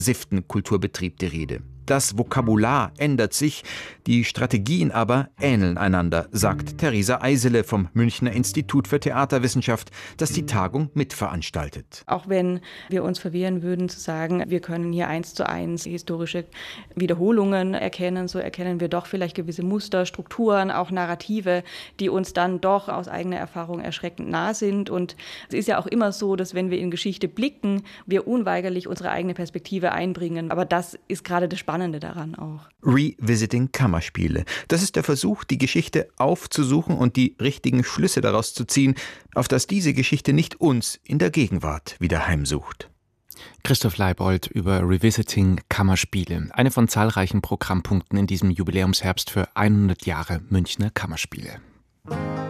siebten Kulturbetrieb die Rede. Das Vokabular ändert sich, die Strategien aber ähneln einander, sagt Theresa Eisele vom Münchner Institut für Theaterwissenschaft, das die Tagung mitveranstaltet. Auch wenn wir uns verwehren würden zu sagen, wir können hier 1:1 historische Wiederholungen erkennen, so erkennen wir doch vielleicht gewisse Muster, Strukturen, auch Narrative, die uns dann doch aus eigener Erfahrung erschreckend nah sind. Und es ist ja auch immer so, dass wenn wir in Geschichte blicken, wir unweigerlich unsere eigene Perspektive einbringen. Aber das ist gerade das Spannende daran auch. Revisiting Kammerspiele. Das ist der Versuch, die Geschichte aufzusuchen und die richtigen Schlüsse daraus zu ziehen, auf dass diese Geschichte nicht uns in der Gegenwart wieder heimsucht. Christoph Leibold über Revisiting Kammerspiele, eine von zahlreichen Programmpunkten in diesem Jubiläumsherbst für 100 Jahre Münchner Kammerspiele.